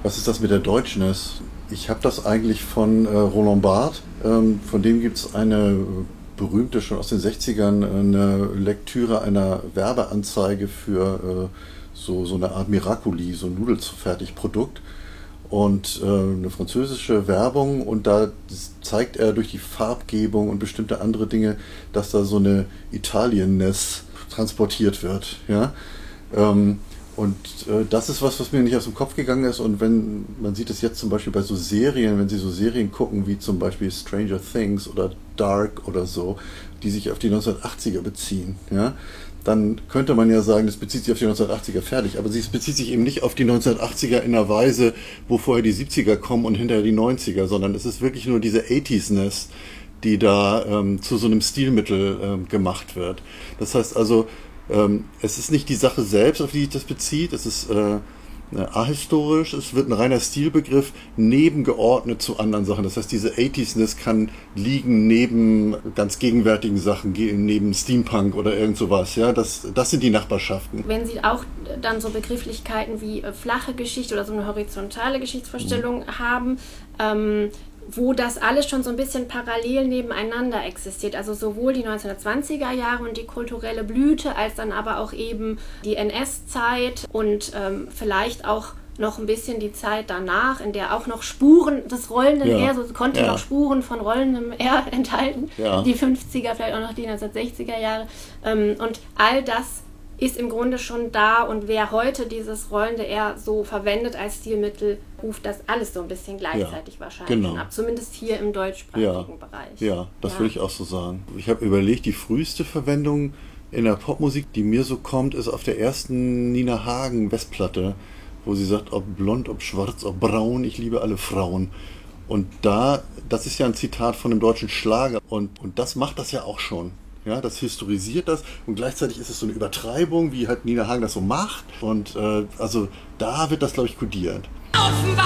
Was ist das mit der Deutschness? Ich habe das eigentlich von Roland Barthes. Von dem gibt es eine berühmte, schon aus den 60ern, eine Lektüre einer Werbeanzeige für so eine Art Miracoli, so ein Nudelfertigprodukt. Und eine französische Werbung, und da zeigt er durch die Farbgebung und bestimmte andere Dinge, dass da so eine Italien-Ness transportiert wird. Ja? Das ist was mir nicht aus dem Kopf gegangen ist, und wenn man sieht es jetzt zum Beispiel bei so Serien, wenn Sie so Serien gucken, wie zum Beispiel Stranger Things oder Dark oder so, die sich auf die 1980er beziehen, ja, dann könnte man ja sagen, das bezieht sich auf die 1980er fertig, aber es bezieht sich eben nicht auf die 1980er in einer Weise, wo vorher die 70er kommen und hinterher die 90er, sondern es ist wirklich nur diese 80s-Ness, die da zu so einem Stilmittel gemacht wird. Das heißt also, es ist nicht die Sache selbst, auf die sich das bezieht, es ist ahistorisch, es wird ein reiner Stilbegriff nebengeordnet zu anderen Sachen. Das heißt, diese 80s-Ness kann liegen neben ganz gegenwärtigen Sachen, neben Steampunk oder irgend sowas. Ja? Das sind die Nachbarschaften. Wenn Sie auch dann so Begrifflichkeiten wie flache Geschichte oder so eine horizontale Geschichtsvorstellung haben, wo das alles schon so ein bisschen parallel nebeneinander existiert. Also sowohl die 1920er Jahre und die kulturelle Blüte, als dann aber auch eben die NS-Zeit und vielleicht auch noch ein bisschen die Zeit danach, in der auch noch Spuren des rollenden R, so konnte noch Spuren von rollendem R enthalten, die 50er, vielleicht auch noch die 1960er Jahre. Und all das ist im Grunde schon da, und wer heute dieses rollende R so verwendet als Stilmittel, ruft das alles so ein bisschen gleichzeitig wahrscheinlich ab. Zumindest hier im deutschsprachigen Bereich. Ja, das würde ich auch so sagen. Ich habe überlegt, die früheste Verwendung in der Popmusik, die mir so kommt, ist auf der ersten Nina Hagen Westplatte, wo sie sagt, ob blond, ob schwarz, ob braun, ich liebe alle Frauen. Und das ist ja ein Zitat von einem deutschen Schlager, und das macht das ja auch schon. Ja, das historisiert das, und gleichzeitig ist es so eine Übertreibung, wie halt Nina Hagen das so macht. Und also da wird das, glaube ich, kodiert. Offenbach